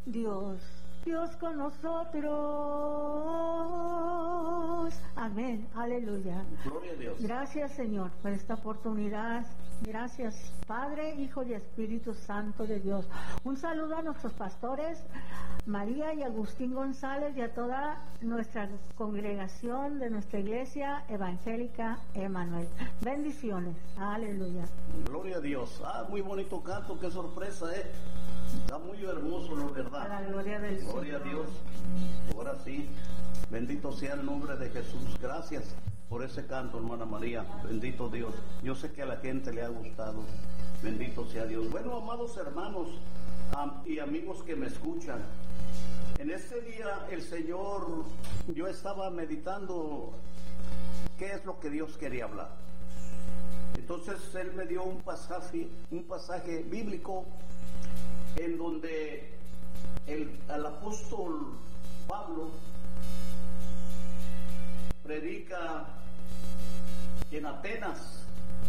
Dios con nosotros. Amén, aleluya. Gloria a Dios. Gracias, Señor, por esta oportunidad. Gracias, Padre, Hijo y Espíritu Santo de Dios. Un saludo a nuestros pastores, María y Agustín González, y a toda nuestra congregación de nuestra iglesia evangélica Emanuel. Bendiciones, aleluya. Gloria a Dios. Muy bonito canto, qué sorpresa, Está muy hermoso, ¿no, verdad? A la gloria del Señor. Gloria a Dios. Ahora sí, bendito sea el nombre de Jesús. Gracias por ese canto, hermana María. Bendito Dios. Yo sé que a la gente le ha gustado. Bendito sea Dios. Bueno, amados hermanos y amigos que me escuchan, en este día el Señor, yo estaba meditando qué es lo que Dios quería hablar. Entonces Él me dio un pasaje bíblico en donde el apóstol Pablo predica en Atenas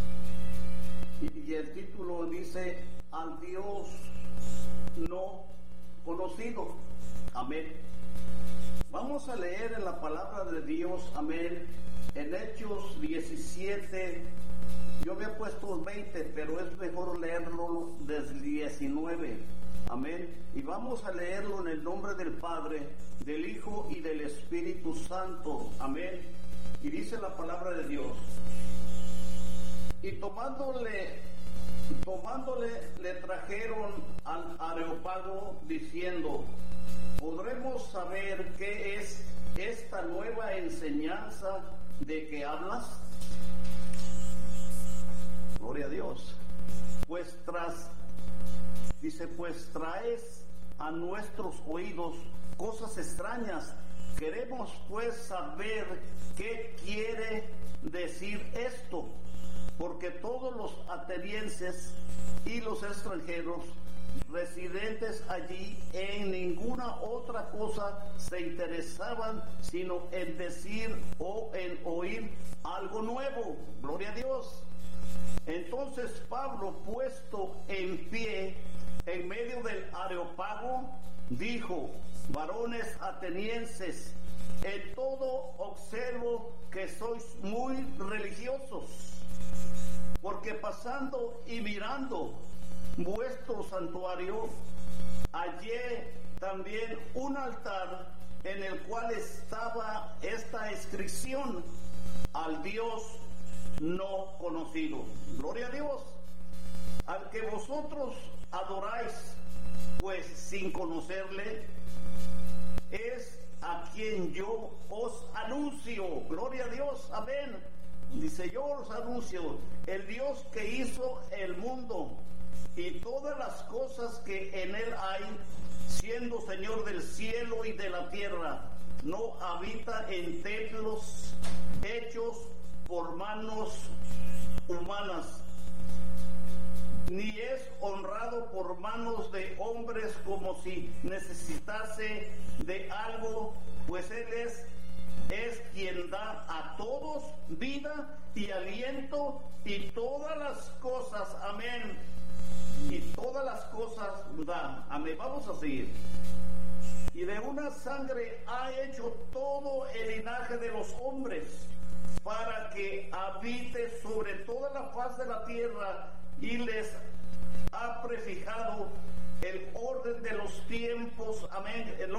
y el título dice: al Dios no conocido. Amén. Vamos a leer en la palabra de Dios, amén, en Hechos 17. Yo había puesto 20, pero es mejor leerlo desde 19. Amén. Y vamos a leerlo en el nombre del Padre, del Hijo y del Espíritu Santo. Amén. Y dice la palabra de Dios: y tomándole le trajeron al Areópago diciendo: ¿podremos saber qué es esta nueva enseñanza de que hablas? Gloria a Dios. Pues traes a nuestros oídos cosas extrañas. Queremos pues saber qué quiere decir esto, porque todos los atenienses y los extranjeros residentes allí en ninguna otra cosa se interesaban sino en decir o en oír algo nuevo. Gloria a Dios. Entonces Pablo, puesto en pie en medio del Areópago, dijo: varones atenienses, en todo observo que sois muy religiosos, porque pasando y mirando vuestro santuario, hallé también un altar en el cual estaba esta inscripción: al Dios no conocido. Gloria a Dios. Al que vosotros adoráis, pues sin conocerle, es a quien yo os anuncio. Gloria a Dios. Amén. Dice: yo os anuncio el Dios que hizo el mundo y todas las cosas que en él hay, siendo Señor del cielo y de la tierra. No habita en templos hechos por manos humanas, ni es honrado por manos de hombres como si necesitase de algo, pues él es quien da a todos vida y aliento y todas las cosas. Amén. Y todas las cosas da. Amén. Vamos a seguir. Y de una sangre ha hecho todo el linaje de los hombres, para que habite sobre toda la faz de la tierra, y les ha prefijado el orden de los tiempos. Amén. El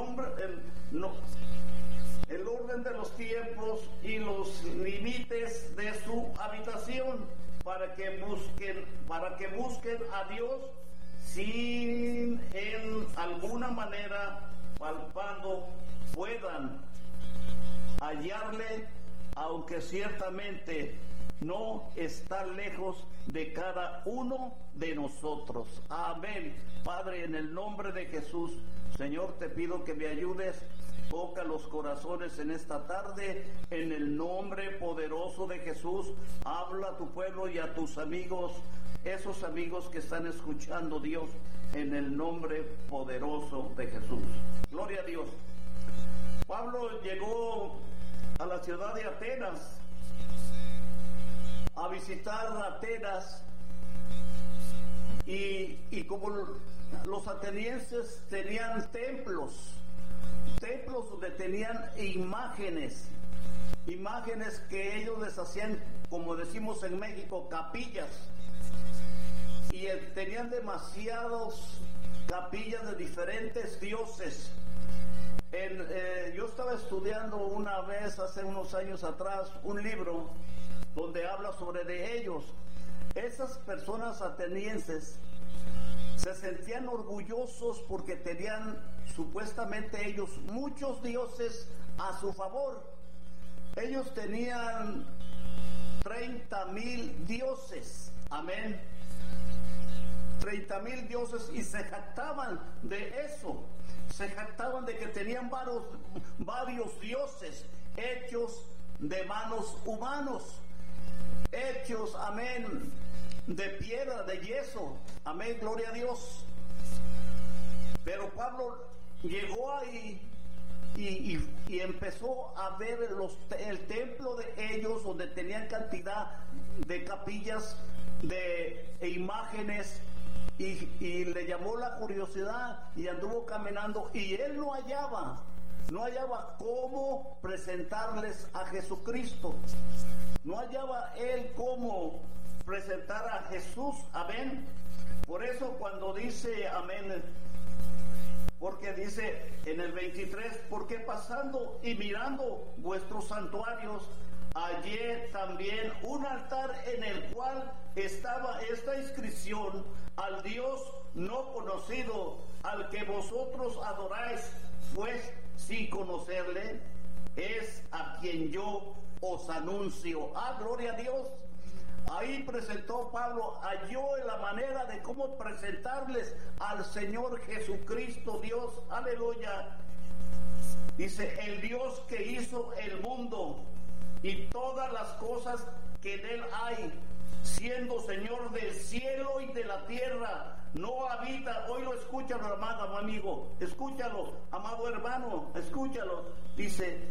orden de los tiempos y los límites de su habitación, para que busquen a Dios sin en alguna manera palpando puedan hallarle, aunque ciertamente no está lejos de cada uno de nosotros. Amén. Padre, en el nombre de Jesús, Señor, te pido que me ayudes. Toca los corazones en esta tarde, en el nombre poderoso de Jesús. Habla a tu pueblo y a tus amigos, esos amigos que están escuchando, Dios, en el nombre poderoso de Jesús. Gloria a Dios. Pablo llegó a la ciudad de Atenas, a visitar Atenas, y como los atenienses tenían templos donde tenían imágenes que ellos les hacían, como decimos en México, capillas, y tenían demasiados capillas de diferentes dioses. Yo estaba estudiando una vez, hace unos años atrás, un libro donde habla sobre de ellos. Esas personas atenienses se sentían orgullosos porque tenían supuestamente ellos muchos dioses a su favor. Ellos tenían 30,000 dioses, amén, 30,000 dioses, y se jactaban de eso, se jactaban de que tenían varios dioses hechos de manos humanos, hechos, amén, de piedra, de yeso, amén, gloria a Dios. Pero Pablo llegó ahí y empezó a ver el templo de ellos, donde tenían cantidad de capillas, de imágenes, y le llamó la curiosidad y anduvo caminando, y él no hallaba cómo presentarles a Jesucristo, no hallaba él cómo presentar a Jesús, amén. Por eso cuando dice, amén, porque dice en el 23, porque pasando y mirando vuestros santuarios, hallé también un altar en el cual estaba esta inscripción: al Dios no conocido, al que vosotros adoráis, pues sin conocerle, es a quien yo os anuncio. Ah, gloria a Dios. Ahí presentó Pablo, halló la manera de cómo presentarles al Señor Jesucristo, Dios, aleluya. Dice, el Dios que hizo el mundo y todas las cosas que en él hay, siendo Señor del cielo y de la tierra, no habita, oílo, escúchalo, amado amigo, escúchalo, amado hermano, escúchalo. Dice,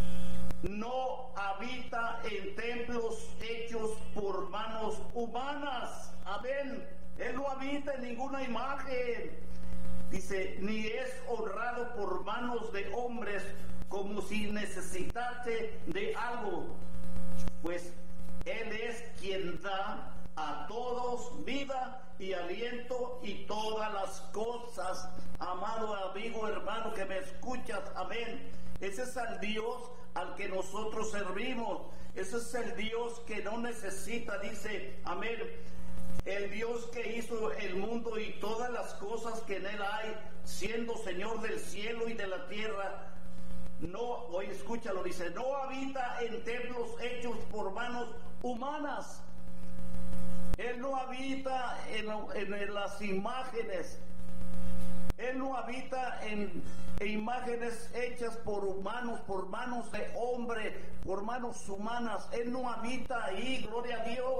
no habita en templos hechos por manos humanas, amén. Él no habita en ninguna imagen. Dice, ni es honrado por manos de hombres, como si necesitase de algo, pues Él es quien da a todos vida y aliento y todas las cosas. Amado amigo, hermano, que me escuchas, amén. Ese es el Dios al que nosotros servimos. Ese es el Dios que no necesita, dice, amén. El Dios que hizo el mundo y todas las cosas que en él hay, siendo Señor del cielo y de la tierra. No, hoy escúchalo, dice, no habita en templos hechos por manos humanas. Él no habita en las imágenes. Él no habita en imágenes hechas por humanos, por manos de hombre, por manos humanas. Él no habita ahí, gloria a Dios.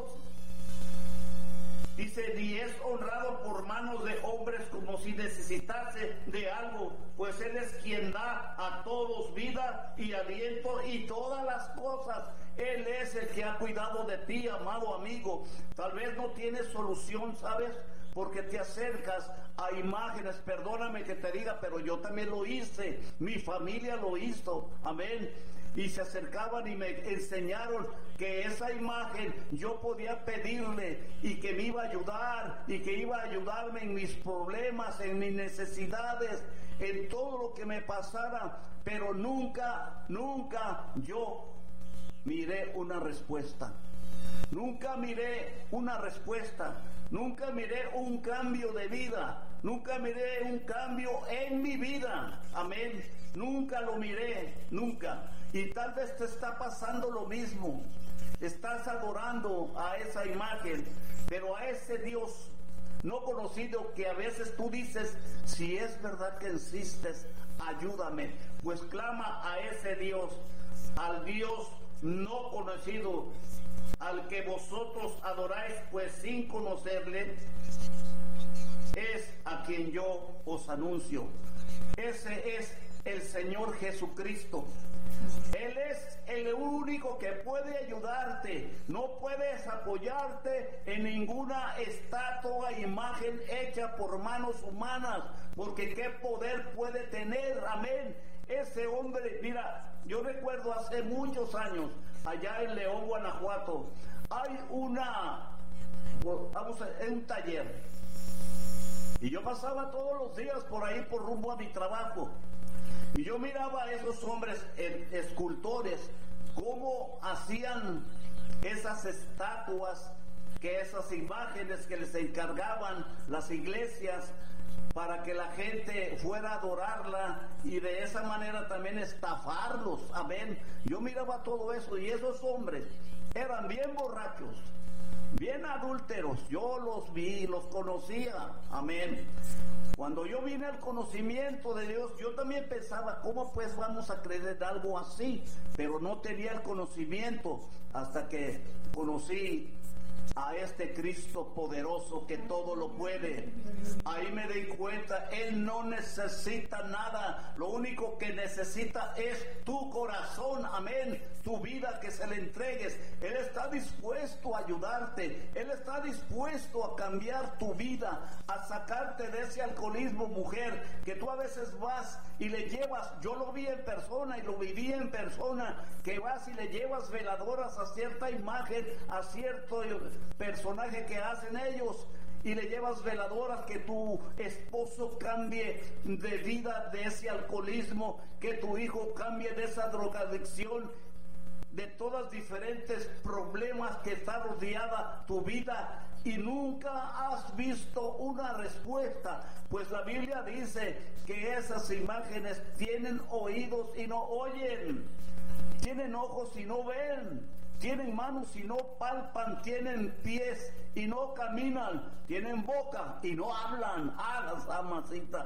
Dice, ni es honrado por manos de hombres, como si necesitase de algo, pues Él es quien da a todos vida y aliento y todas las cosas. Él es el que ha cuidado de ti, amado amigo. Tal vez no tienes solución, ¿sabes? Porque te acercas a imágenes, perdóname que te diga, pero yo también lo hice, mi familia lo hizo, amén. Y se acercaban y me enseñaron que esa imagen yo podía pedirle y que me iba a ayudar y que iba a ayudarme en mis problemas, en mis necesidades, en todo lo que me pasara, pero nunca yo miré una respuesta. Nunca miré una respuesta, nunca miré un cambio de vida, nunca miré un cambio en mi vida, amén, nunca lo miré, nunca. Y tal vez te está pasando lo mismo, estás adorando a esa imagen, pero a ese Dios no conocido que a veces tú dices, si es verdad que existes, ayúdame, pues clama a ese Dios, al Dios no conocido, al que vosotros adoráis, pues sin conocerle, es a quien yo os anuncio. Ese es el Señor Jesucristo. Él es el único que puede ayudarte. No puedes apoyarte en ninguna estatua, imagen hecha por manos humanas, porque qué poder puede tener, amén. Ese hombre, mira, yo recuerdo hace muchos años, allá en León, Guanajuato, hay un taller. Y yo pasaba todos los días por ahí por rumbo a mi trabajo. Y yo miraba a esos hombres escultores, cómo hacían esas estatuas, que esas imágenes que les encargaban las iglesias para que la gente fuera a adorarla y de esa manera también estafarlos, amén. Yo miraba todo eso y esos hombres eran bien borrachos, bien adúlteros. Yo los vi, los conocía, amén. Cuando yo vine al conocimiento de Dios, yo también pensaba, ¿cómo pues vamos a creer en algo así? Pero no tenía el conocimiento hasta que conocí a este Cristo poderoso que todo lo puede. Ahí me di cuenta, Él no necesita nada, lo único que necesita es tu corazón, amén, tu vida, que se le entregues. Él está dispuesto a ayudarte, Él está dispuesto a cambiar tu vida, a sacarte de ese alcoholismo, mujer, que tú a veces vas y le llevas, yo lo vi en persona y lo viví en persona, que vas y le llevas veladoras a cierta imagen, a cierto personaje que hacen ellos, y le llevas veladoras, que tu esposo cambie de vida, de ese alcoholismo, que tu hijo cambie de esa drogadicción, de todos diferentes problemas que está rodeada tu vida, y nunca has visto una respuesta, pues la Biblia dice que esas imágenes tienen oídos y no oyen, tienen ojos y no ven, tienen manos y no palpan, tienen pies y no caminan, tienen boca y no hablan. Las amacitas,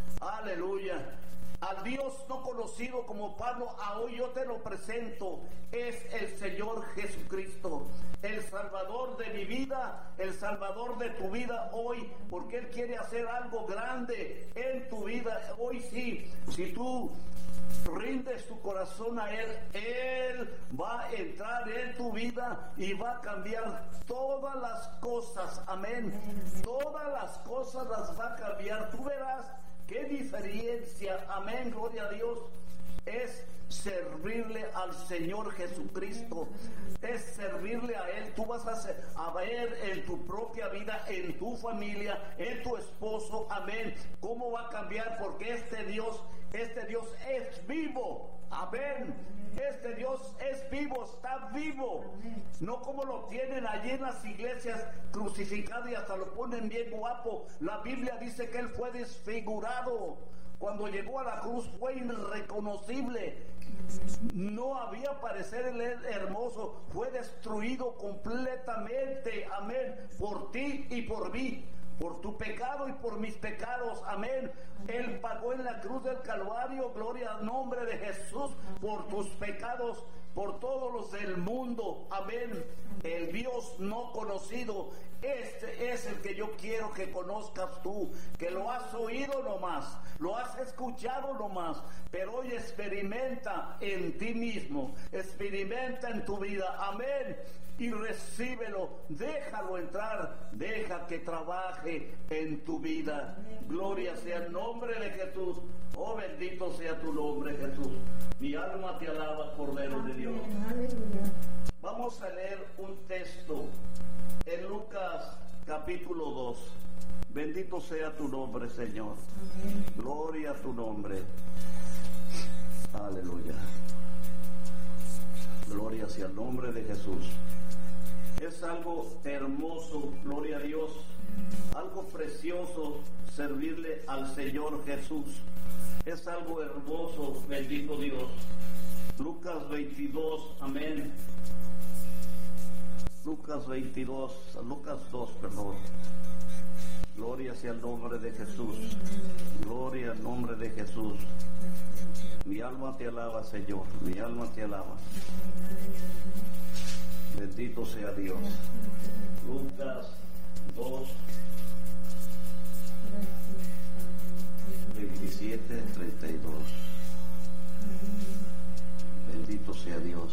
aleluya. Al Dios no conocido como Pablo, a hoy yo te lo presento, es el Señor Jesucristo, el Salvador de mi vida, el Salvador de tu vida hoy, porque Él quiere hacer algo grande en tu vida hoy. Sí, si tú rindes tu corazón a Él, Él va a entrar en tu vida y va a cambiar todas las cosas, amén. Todas las cosas las va a cambiar. Tú verás qué diferencia, amén, gloria a Dios, es servirle al Señor Jesucristo, es servirle a Él. Tú vas a ver en tu propia vida, en tu familia, en tu esposo, amén, cómo va a cambiar, porque este Dios es vivo, amén. Este Dios es vivo, está vivo, no como lo tienen allí en las iglesias, crucificado y hasta lo ponen bien guapo. La Biblia dice que Él fue desfigurado. Cuando llegó a la cruz fue irreconocible, no había parecer Él hermoso, fue destruido completamente, amén, por ti y por mí, por tu pecado y por mis pecados, amén. Él pagó en la cruz del Calvario, gloria al nombre de Jesús, por tus pecados, por todos los del mundo, amén. El Dios no conocido, este es el que yo quiero que conozcas tú, que lo has oído nomás, lo has escuchado nomás, pero hoy experimenta en ti mismo, experimenta en tu vida, amén. Y recíbelo, déjalo entrar, deja que trabaje en tu vida. Gloria sea el nombre de Jesús. Oh, bendito sea tu nombre, Jesús. Mi alma te alaba, Cordero de Dios. Vamos a leer un texto en Lucas capítulo 2. Bendito sea tu nombre, Señor. Gloria a tu nombre. Aleluya. Gloria sea el nombre de Jesús. Es algo hermoso, gloria a Dios, algo precioso servirle al Señor Jesús. Es algo hermoso, bendito Dios. Lucas 22, amén. Lucas 2, perdón. Gloria sea el nombre de Jesús. Gloria al nombre de Jesús. Mi alma te alaba, Señor. Mi alma te alaba. Bendito sea Dios. Lucas 2, 27, 32. sea Dios.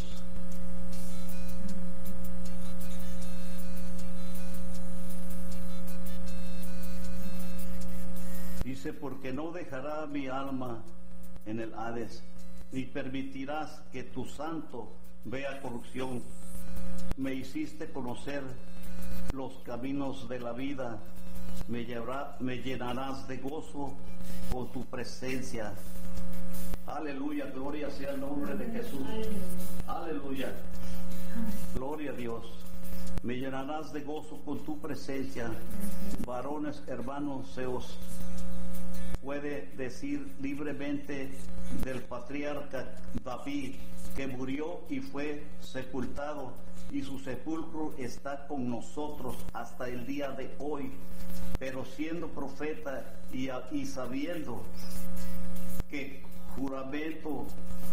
Dice, porque no dejará mi alma en el Hades, ni permitirás que tu santo vea corrupción. Me hiciste conocer los caminos de la vida, me llenarás de gozo con tu presencia. Aleluya, gloria sea el nombre de Jesús. Aleluya, gloria a Dios. Me llenarás de gozo con tu presencia. Varones, hermanos, se os puede decir libremente del patriarca David, que murió y fue sepultado, y su sepulcro está con nosotros hasta el día de hoy. Pero siendo profeta y sabiendo que juramento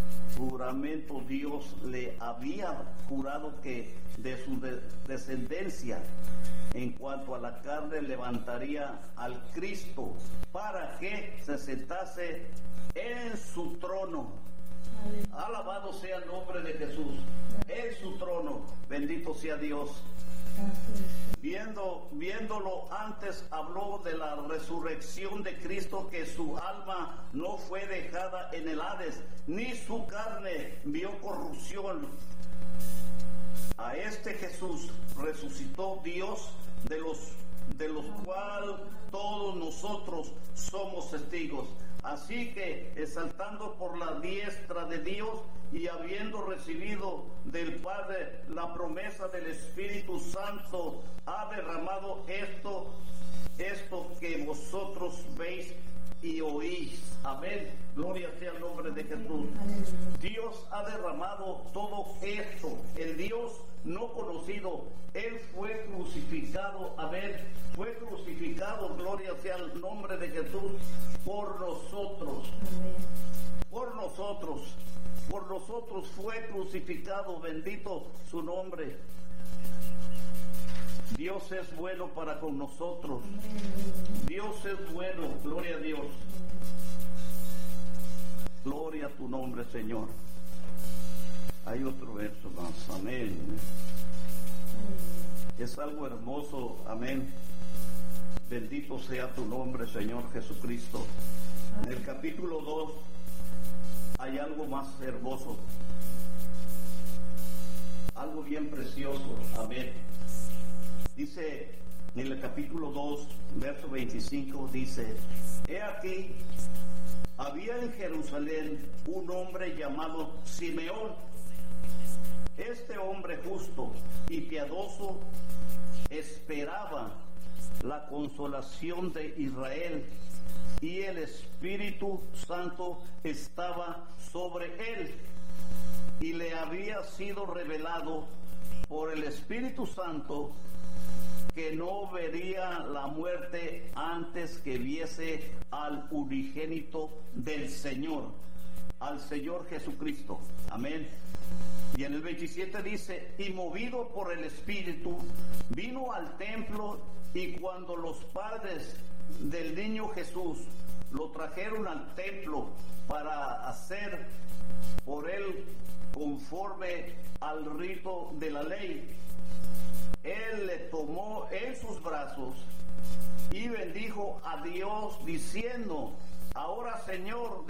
Dios le había jurado que de su descendencia en cuanto a la carne levantaría al Cristo para que se sentase en su trono. Alabado sea el nombre de Jesús. En su trono, bendito sea Dios. Viéndolo antes, habló de la resurrección de Cristo, que su alma no fue dejada en el Hades, ni su carne vio corrupción. A este Jesús resucitó Dios, de los cuales todos nosotros somos testigos. Así que, exaltando por la diestra de Dios y habiendo recibido del Padre la promesa del Espíritu Santo, ha derramado esto que vosotros veis y oís. Amén. Gloria sea el nombre de Jesús. Dios ha derramado todo esto. El Dios no conocido, Él fue crucificado. Amén. Fue crucificado, gloria sea el nombre de Jesús, por nosotros. Por nosotros fue crucificado. Bendito su nombre. Dios es bueno para con nosotros. Dios es bueno, gloria a Dios. Gloria a tu nombre, Señor. Hay otro verso más, amén. Es algo hermoso, amén. Bendito sea tu nombre, Señor Jesucristo. En el capítulo 2 hay algo más hermoso, algo bien precioso, amén. Dice en el capítulo 2, verso 25, dice: he aquí, había en Jerusalén un hombre llamado Simeón. Este hombre justo y piadoso esperaba la consolación de Israel, y el Espíritu Santo estaba sobre él, y le había sido revelado por el Espíritu Santo que no vería la muerte antes que viese al unigénito del Señor, al Señor Jesucristo. Amén. Y en el 27 dice: y movido por el Espíritu, vino al templo, y cuando los padres del niño Jesús lo trajeron al templo para hacer por él conforme al rito de la ley, él le tomó en sus brazos y bendijo a Dios diciendo: ahora, Señor,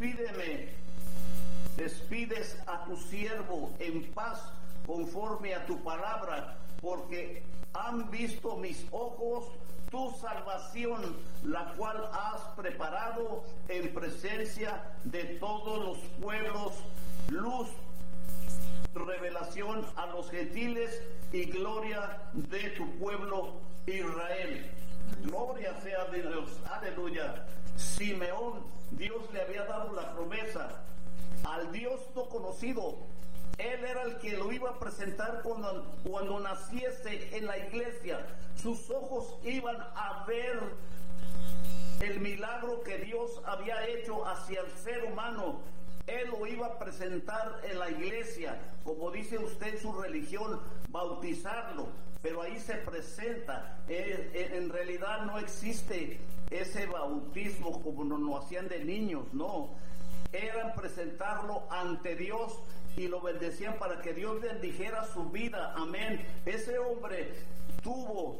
despides a tu siervo en paz conforme a tu palabra, porque han visto mis ojos tu salvación, la cual has preparado en presencia de todos los pueblos, luz, revelación a los gentiles y gloria de tu pueblo Israel. Gloria sea a Dios. Aleluya. Simeón, Dios le había dado la promesa al Dios no conocido. Él era el que lo iba a presentar cuando naciese en la iglesia. Sus ojos iban a ver el milagro que Dios había hecho hacia el ser humano. Él lo iba a presentar en la iglesia, como dice usted en su religión, bautizarlo, pero ahí se presenta. En realidad no existe ese bautismo como nos lo hacían de niños, no. Eran presentarlo ante Dios y lo bendecían para que Dios bendijera su vida. Amén. Ese hombre tuvo,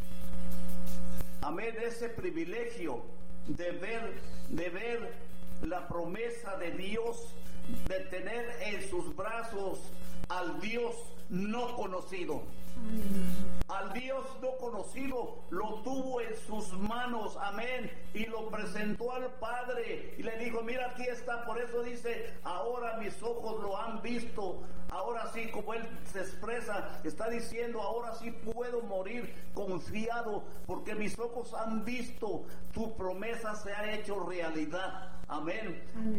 amén, ese privilegio de ver la promesa de Dios, de tener en sus brazos al Dios no conocido. Al Dios no conocido lo tuvo en sus manos, amén, y lo presentó al Padre y le dijo, mira, aquí está. Por eso dice, ahora mis ojos lo han visto. Ahora sí, como él se expresa, está diciendo, ahora sí puedo morir confiado porque mis ojos han visto, tu promesa se ha hecho realidad. Amén.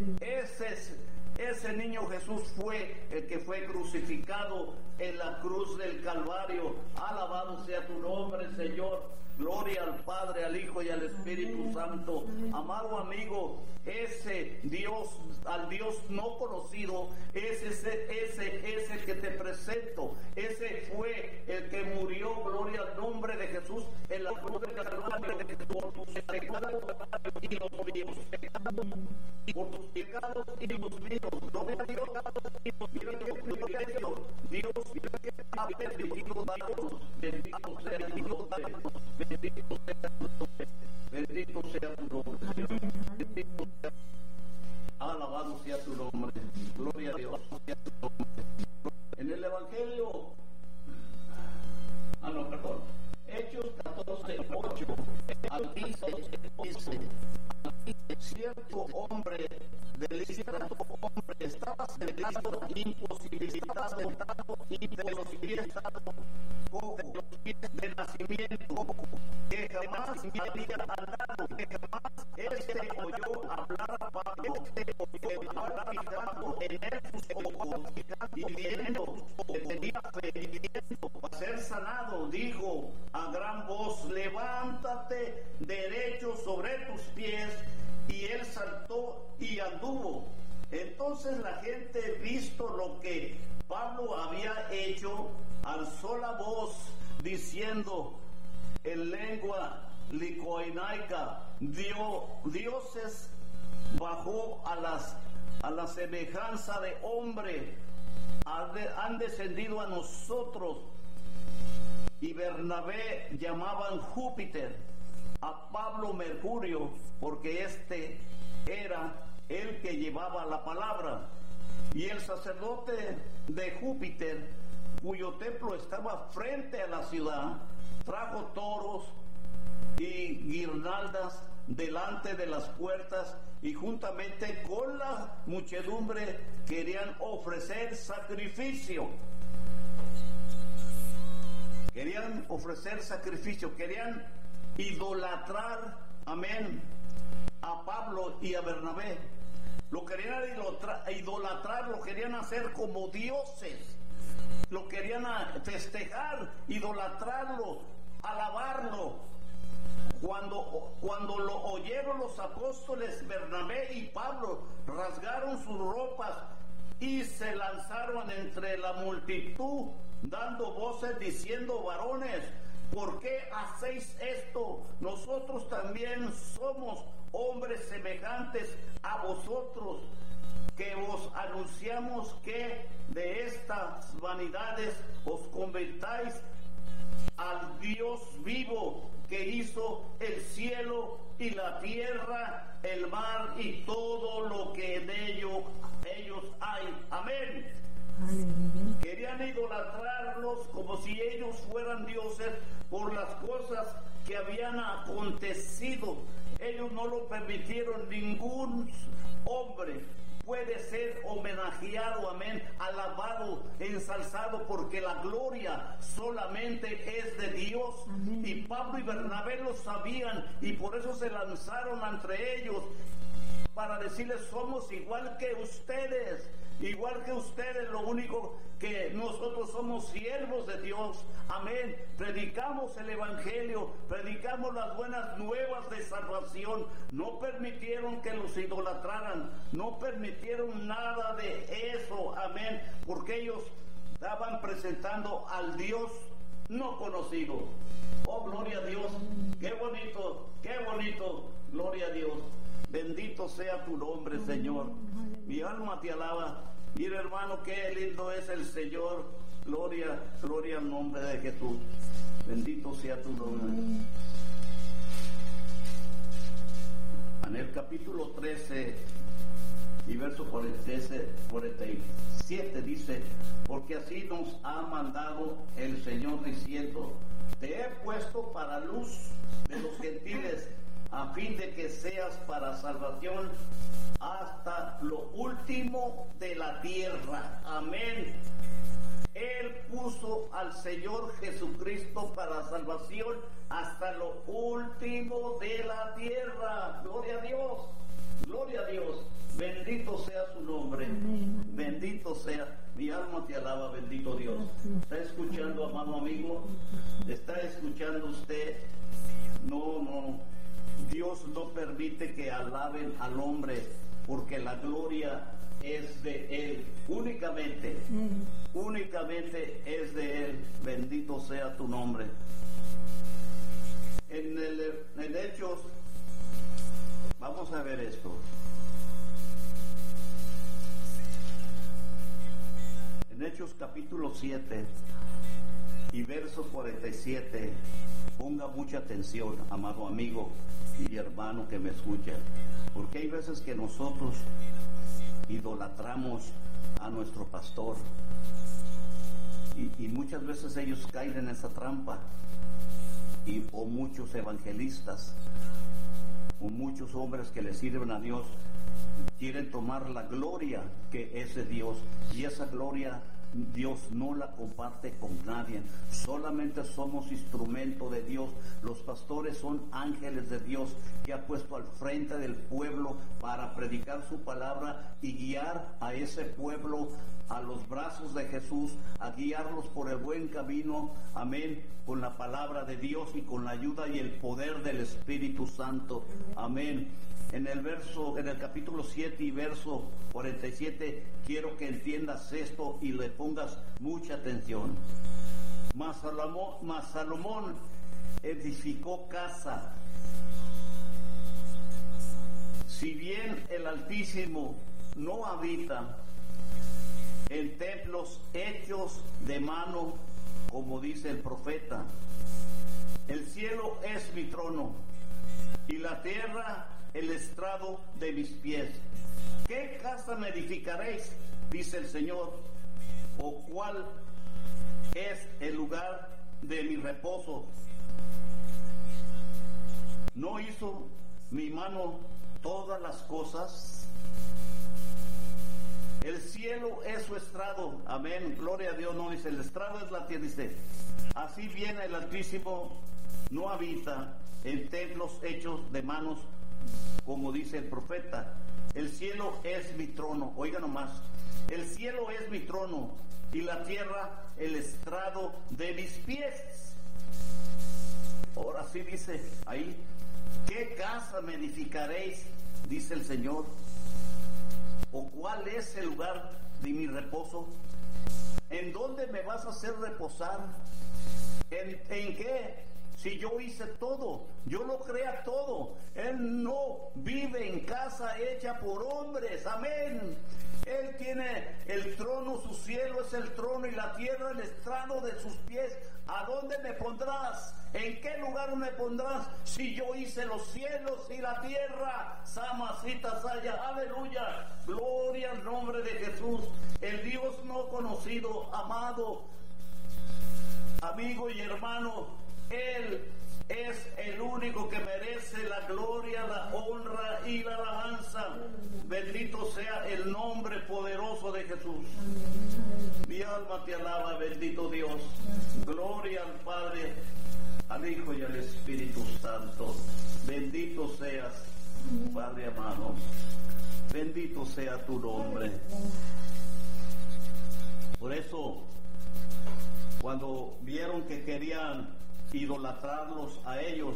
Ese niño Jesús fue el que fue crucificado en la cruz del Calvario. Alabado sea tu nombre, Señor. Gloria al Padre, al Hijo y al Espíritu Santo. Amado amigo, ese Dios, al Dios no conocido, es ese que te presento. Ese fue el que murió, gloria al nombre de Jesús, en la cruz del Calvario, por tus pecados y los míos. Por tus pecados y los míos. Gloria a Dios. Mira qué privilegio. Dios, mira qué bendito Dios. Bendito sea Dios. Bendito sea tu nombre, Señor. Bendito sea. Alabado sea tu nombre. Gloria a Dios. En el Evangelio, perdón. Hechos 14:8 al 15 dice, cierto hombre de Listra, estaba sentado imposibilitado y de los pies cojo, de nacimiento, que jamás había andado, este oyó hablar a Pablo, que estaba fijando en él sus ojos y viendo que tenía fe, para ser sanado, dijo a gran voz, levántate derecho sobre tus pies, y él saltó y anduvo. Entonces la gente, visto lo que Pablo había hecho, alzó la voz diciendo en lengua licoinaica, dioses bajó a la semejanza de hombre, han descendido a nosotros. Y Bernabé llamaban Júpiter, a Pablo Mercurio, porque este era el que llevaba la palabra. Y el sacerdote de Júpiter, cuyo templo estaba frente a la ciudad, trajo toros y guirnaldas delante de las puertas, y juntamente con la muchedumbre querían ofrecer sacrificio. Querían idolatrar, amén, a Pablo y a Bernabé. Lo querían idolatrar, lo querían hacer como dioses, lo querían festejar, idolatrarlo, alabarlo. Cuando lo oyeron los apóstoles Bernabé y Pablo, rasgaron sus ropas y se lanzaron entre la multitud, dando voces diciendo, varones, ¿por qué hacéis esto? Nosotros también somos hombres semejantes a vosotros, que os anunciamos que de estas vanidades os convertáis al Dios vivo, que hizo el cielo y la tierra, el mar y todo lo que en ellos hay. Amén. Querían idolatrarlos como si ellos fueran dioses por las cosas que habían acontecido. Ellos no lo permitieron. Ningún hombre puede ser homenajeado, amén, alabado, ensalzado, porque la gloria solamente es de Dios. Amén. Y Pablo y Bernabé lo sabían, y por eso se lanzaron entre ellos para decirles, somos igual que ustedes, lo único que nosotros somos siervos de Dios, amén. Predicamos el evangelio, predicamos las buenas nuevas de salvación. No permitieron que los idolatraran, no permitieron nada de eso, amén, porque ellos estaban presentando al Dios no conocido. Oh, gloria a Dios, qué bonito, gloria a Dios. Bendito sea tu nombre, Señor. Mi alma te alaba, Mira, hermano, qué lindo es el Señor. Gloria, gloria al nombre de Jesús. Bendito sea tu nombre. En el capítulo 13 y verso 47 dice: porque así nos ha mandado el Señor diciendo: te he puesto para luz de los gentiles, a fin de que seas para salvación hasta lo último de la tierra. Amén. Él puso al Señor Jesucristo para salvación hasta lo último de la tierra. Gloria a Dios, gloria a Dios. Bendito sea su nombre. Amén. Bendito sea. Mi alma te alaba, bendito Dios. ¿Está escuchando, amado amigo? ¿Está escuchando usted? No. Dios no permite que alaben al hombre, porque la gloria es de Él. Únicamente es de Él. Bendito sea tu nombre. En Hechos, vamos a ver esto. En Hechos capítulo 7 y verso 47, ponga mucha atención, amado amigo y hermano que me escucha, porque hay veces que nosotros idolatramos a nuestro pastor y muchas veces ellos caen en esa trampa, o muchos evangelistas o muchos hombres que le sirven a Dios quieren tomar la gloria que es de Dios, y esa gloria Dios no la comparte con nadie. Solamente somos instrumento de Dios. Los pastores son ángeles de Dios que ha puesto al frente del pueblo para predicar su palabra y guiar a ese pueblo a los brazos de Jesús, a guiarlos por el buen camino, amén, con la palabra de Dios y con la ayuda y el poder del Espíritu Santo, amén. En el capítulo 7 y verso 47, quiero que entiendas esto y le pongas mucha atención. Mas Salomón edificó casa. Si bien el Altísimo no habita en templos hechos de mano, como dice el profeta, el cielo es mi trono y la tierra el estrado de mis pies. ¿Qué casa me edificaréis? Dice el Señor. ¿O cuál es el lugar de mi reposo? ¿No hizo mi mano todas las cosas? El cielo es su estrado. Amén. Gloria a Dios. No dice el estrado es la tierra. Dice: así bien el Altísimo no habita en templos hechos de manos, como dice el profeta. El cielo es mi trono. Oiga nomás. El cielo es mi trono y la tierra el estrado de mis pies. Ahora sí dice ahí: ¿qué casa me edificaréis? Dice el Señor. ¿O cuál es el lugar de mi reposo? ¿En dónde me vas a hacer reposar? ¿En qué? Si yo hice todo, yo lo crea todo. Él no vive en casa hecha por hombres. Amén. Él tiene el trono, su cielo es el trono y la tierra el estrado de sus pies. ¿A dónde me pondrás? ¿En qué lugar me pondrás? Si yo hice los cielos y la tierra. Samasita Saya, aleluya. Gloria al nombre de Jesús. El Dios no conocido, amado amigo y hermano, Él es el único que merece la gloria, la honra y la alabanza. Bendito sea el nombre poderoso de Jesús. Mi alma te alaba, bendito Dios. Gloria al Padre, al Hijo y al Espíritu Santo. Bendito seas, Padre amado. Bendito sea tu nombre. Por eso, cuando vieron que querían idolatrarlos a ellos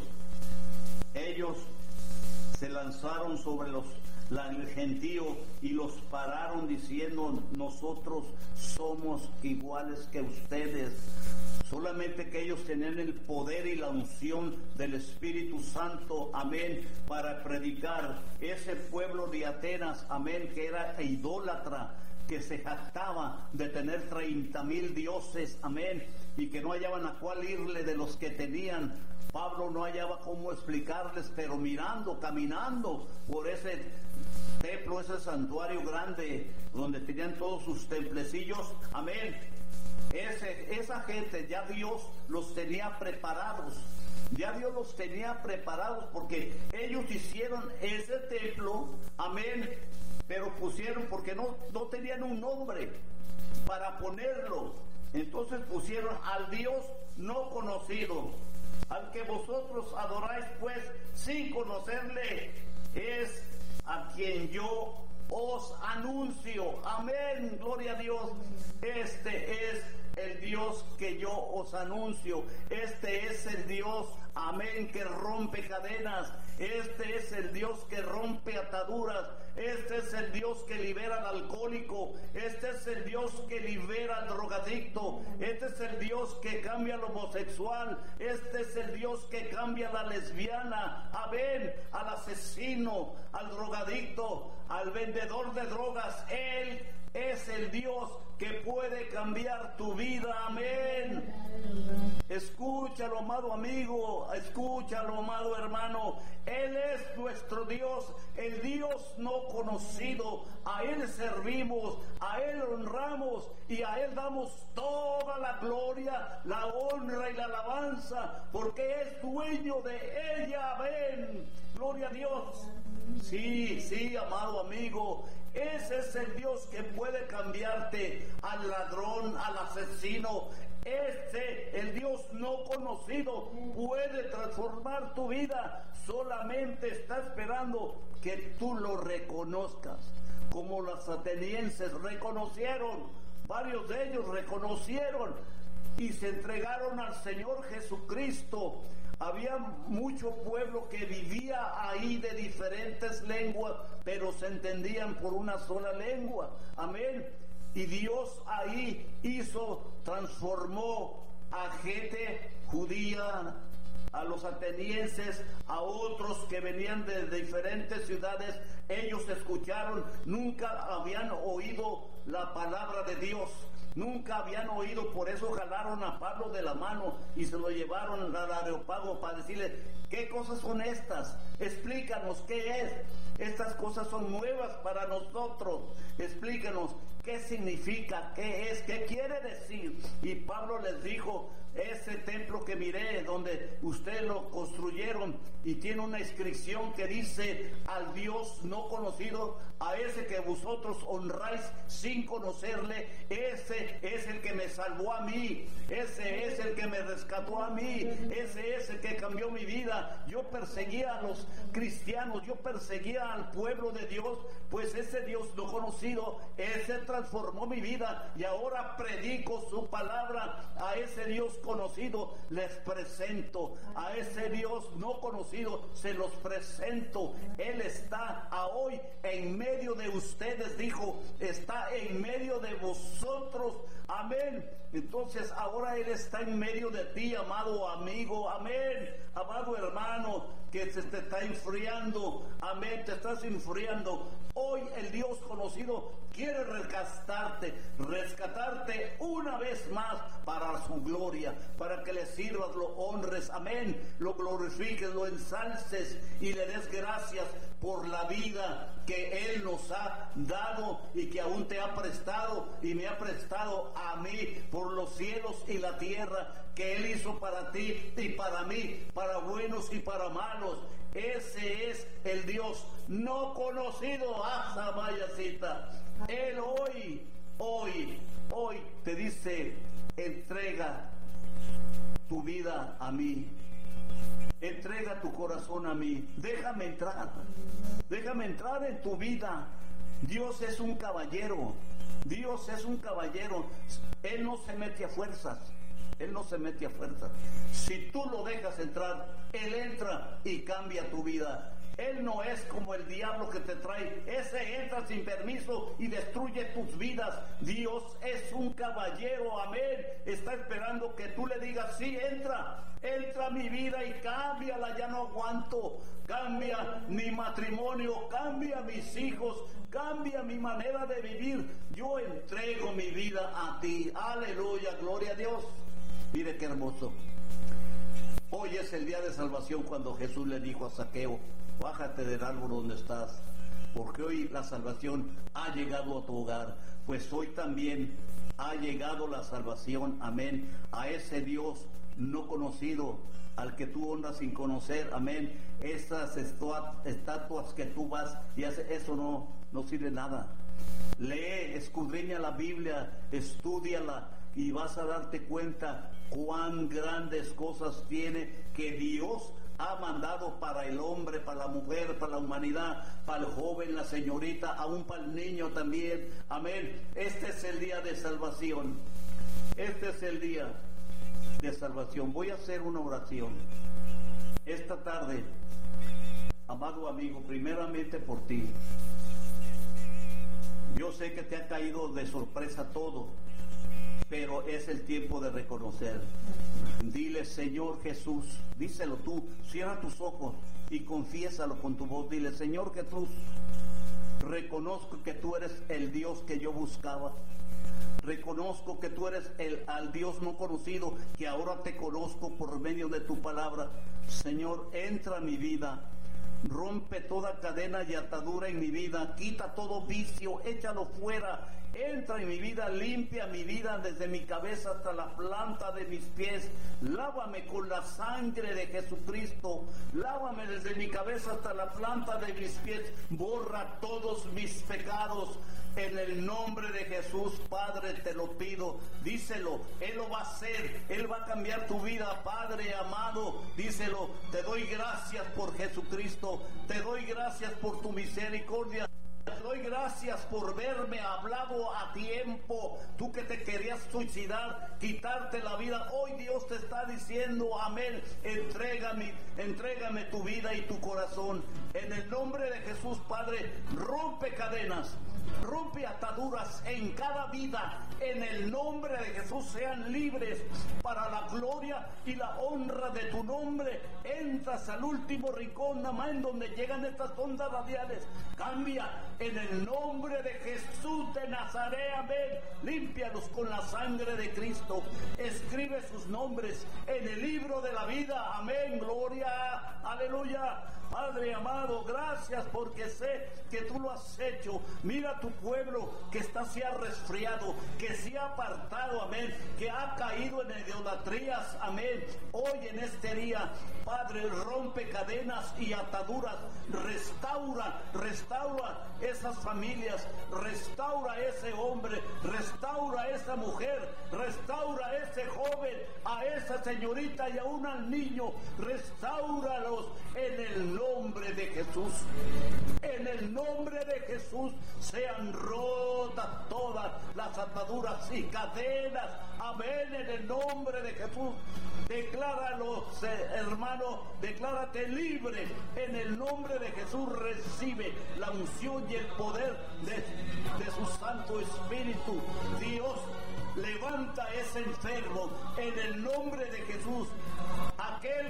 se lanzaron sobre el gentío y los pararon diciendo: nosotros somos iguales que ustedes. Solamente que ellos tenían el poder y la unción del Espíritu Santo, amén, para predicar. Ese pueblo de Atenas, amén, que era idólatra, que se jactaba de tener 30,000 dioses, amén, y que no hallaban a cuál irle de los que tenían. Pablo no hallaba cómo explicarles, pero mirando, caminando por ese templo, ese santuario grande donde tenían todos sus templecillos, amén, esa gente ya Dios los tenía preparados. Ya Dios los tenía preparados porque ellos hicieron ese templo, amén, pero pusieron, porque no tenían un nombre para ponerlo, entonces pusieron al Dios no conocido, al que vosotros adoráis pues sin conocerle, es a quien yo os anuncio, amén, gloria a Dios. Este es el Dios que yo os anuncio, este es el Dios, amén, que rompe cadenas, este es el Dios que rompe ataduras, este es el Dios que libera al alcohólico, este es el Dios que libera al drogadicto, este es el Dios que cambia al homosexual, este es el Dios que cambia a la lesbiana, amén, al asesino, al drogadicto, al vendedor de drogas. Él es el Dios que puede cambiar tu vida, amén. Escúchalo, amado amigo, escúchalo, amado hermano. Él es nuestro Dios, el Dios no conocido. A Él servimos, a Él honramos y a Él damos toda la gloria, la honra y la alabanza, porque es dueño de ella, amén. Gloria a Dios. Sí, amado amigo, ese es el Dios que puede cambiarte al ladrón, al asesino. El Dios no conocido, puede transformar tu vida. Solamente está esperando que tú lo reconozcas, como los atenienses reconocieron. Varios de ellos reconocieron y se entregaron al Señor Jesucristo. Había mucho pueblo que vivía ahí de diferentes lenguas, pero se entendían por una sola lengua, amén. Y Dios ahí transformó a gente judía, a los atenienses, a otros que venían de diferentes ciudades. Ellos escucharon, nunca habían oído la palabra de Dios, nunca habían oído, por eso jalaron a Pablo de la mano y se lo llevaron al Areópago para decirle: ¿qué cosas son estas? Explícanos qué es. Estas cosas son nuevas para nosotros. Explícanos qué significa, qué es, qué quiere decir. Y Pablo les dijo: ese templo que miré, donde ustedes lo construyeron, y tiene una inscripción que dice: al Dios no conocido, a ese que vosotros honráis sin conocerle, ese es el que me salvó a mí, ese es el que me rescató a mí, ese es el que cambió mi vida. Yo perseguía a los cristianos, yo perseguía al pueblo de Dios, pues ese Dios no conocido, ese transformó mi vida, y ahora predico su palabra. A ese Dios conocido les presento, a ese Dios no conocido se los presento. Él está hoy en medio de ustedes, dijo, está en medio de vosotros, amén. Entonces ahora Él está en medio de ti, amado amigo, amén, amado hermano, que se te está enfriando, amén, te estás enfriando. Hoy el Dios conocido quiere rescatarte una vez más para su gloria, para que le sirvas, lo honres, amén, lo glorifiques, lo ensalces y le des gracias por la vida que Él nos ha dado y que aún te ha prestado y me ha prestado a mí, por los cielos y la tierra que Él hizo para ti y para mí, para buenos y para malos. Ese es el Dios no conocido, Azamayacita. Él hoy te dice: entrega tu vida a mí, entrega tu corazón a mí, déjame entrar en tu vida. Dios es un caballero, Dios es un caballero. Él no se mete a fuerzas, Él no se mete a fuerzas. Si tú lo dejas entrar, Él entra y cambia tu vida. Él no es como el diablo que te trae. Ese entra sin permiso y destruye tus vidas. Dios es un caballero, amén. Está esperando que tú le digas, sí, entra a mi vida y cámbiala, ya no aguanto. Cambia mi matrimonio, cambia mis hijos, cambia mi manera de vivir. Yo entrego mi vida a ti. Aleluya, gloria a Dios. Mire qué hermoso. Hoy es el día de salvación cuando Jesús le dijo a Zaqueo, bájate del árbol donde estás, porque hoy la salvación ha llegado a tu hogar. Pues hoy también ha llegado la salvación, amén, a ese Dios no conocido, al que tú honras sin conocer, amén. Esas estatuas que tú vas y haces, eso no sirve nada. Lee, escudriña la Biblia, estúdiala y vas a darte cuenta cuán grandes cosas tiene que Dios ha mandado para el hombre, para la mujer, para la humanidad, para el joven, la señorita, aún para el niño también, amén. Este es el día de salvación. Este es el día de salvación. Voy a hacer una oración esta tarde, amado amigo, primeramente por ti. Yo sé que te ha caído de sorpresa todo, pero es el tiempo de reconocer. Dile, Señor Jesús, díselo tú, cierra tus ojos y confiésalo con tu voz. Dile, Señor Jesús, reconozco que tú eres el Dios que yo buscaba. Reconozco que tú eres al Dios no conocido, que ahora te conozco por medio de tu palabra. Señor, entra a mi vida. Rompe toda cadena y atadura en mi vida, quita todo vicio, échalo fuera, entra en mi vida, limpia mi vida desde mi cabeza hasta la planta de mis pies, lávame con la sangre de Jesucristo, lávame desde mi cabeza hasta la planta de mis pies, borra todos mis pecados. En el nombre de Jesús, Padre, te lo pido, díselo, Él lo va a hacer, Él va a cambiar tu vida, Padre amado, díselo, te doy gracias por Jesucristo, te doy gracias por tu misericordia. Te doy gracias por verme hablado a tiempo. Tú que te querías suicidar, quitarte la vida, hoy Dios te está diciendo, amén, entrégame tu vida y tu corazón. En el nombre de Jesús, Padre, rompe cadenas, rompe ataduras en cada vida. En el nombre de Jesús sean libres para la gloria y la honra de tu nombre. Entras al último rincón, nada más en donde llegan estas ondas radiales. Cambia en el nombre de Jesús de Nazaret, amén. Límpialos con la sangre de Cristo. Escribe sus nombres en el libro de la vida, amén. Gloria, aleluya. Padre amado, gracias porque sé que tú lo has hecho. Mira tu pueblo que se ha resfriado, que se ha apartado, amén, que ha caído en idolatrías, amén. Hoy en este día, Padre, rompe cadenas y ataduras, restaura esas familias, restaura ese hombre, restaura esa mujer, restaura ese joven, a esa señorita y aún al niño, restáuralos en el nombre de Jesús. En el nombre de Jesús sean rotas todas las ataduras y cadenas, amén, en el nombre de Jesús. Decláralo, hermano, declárate libre en el nombre de Jesús. Recibe la unción y el poder de su Santo Espíritu. Dios, levanta a ese enfermo en el nombre de Jesús. Aquel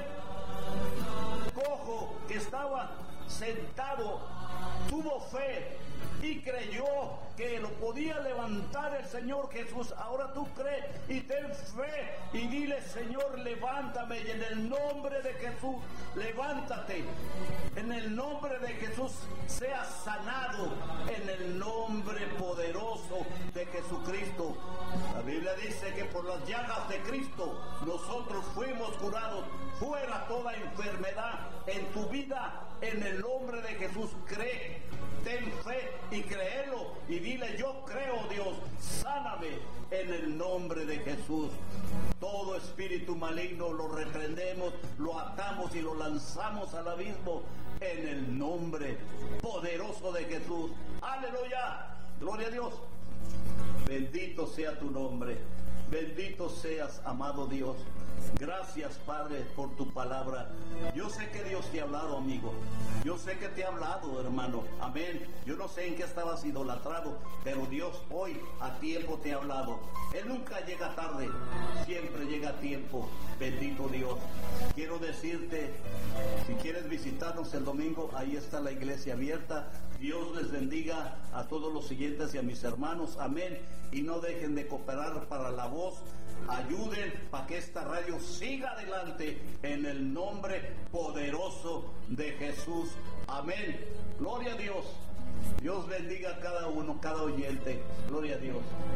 cojo que estaba sentado tuvo fe y creyó que lo podía levantar el Señor Jesús. Ahora tú crees y ten fe y dile, Señor, levántame, y en el nombre de Jesús, levántate. En el nombre de Jesús, sea sanado en el nombre poderoso de Jesucristo. La Biblia dice que por las llagas de Cristo nosotros fuimos curados. Fuera toda enfermedad en tu vida, en el nombre de Jesús. Cree, ten fe y créelo y dile, yo creo, Dios, sáname en el nombre de Jesús. Todo espíritu maligno lo reprendemos, lo atamos y lo lanzamos al abismo en el nombre poderoso de Jesús. Aleluya, gloria a Dios. Bendito sea tu nombre, bendito seas, amado Dios. Gracias, Padre, por tu palabra. Yo sé que Dios te ha hablado, amigo. Yo sé que te ha hablado, hermano. Amén. Yo no sé en qué estabas idolatrado, pero Dios hoy a tiempo te ha hablado. Él nunca llega tarde, siempre llega a tiempo. Bendito Dios. Quiero decirte, si quieres visitarnos el domingo, ahí está la iglesia abierta. Dios les bendiga a todos los siguientes y a mis hermanos. Amén. Y no dejen de cooperar para la voz. Ayuden para que esta radio siga adelante en el nombre poderoso de Jesús. Amén. Gloria a Dios. Dios bendiga a cada uno, cada oyente. Gloria a Dios.